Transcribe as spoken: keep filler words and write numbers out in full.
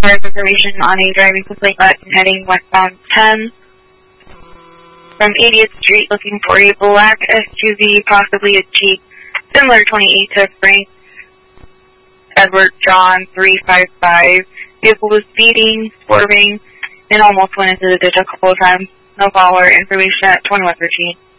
There's information on a driving complaint button heading westbound ten from eightieth Street looking for a black S U V, possibly a Jeep, similar twenty-eight to Frank Edward John three five five. Vehicle was speeding, swerving, and almost went into the ditch a couple of times. No follower information at twenty-one thirteen.